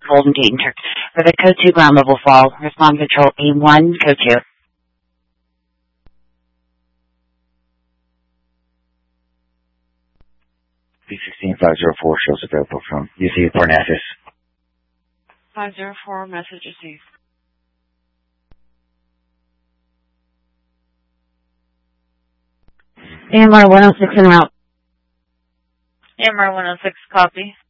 Golden Gate and Turk. For the Code 2 ground level fall, respond Patrol A1, Code 2. B16504 shows available from UC Parnassus. 504, message received. AMR 106 en route. AMR 106, copy.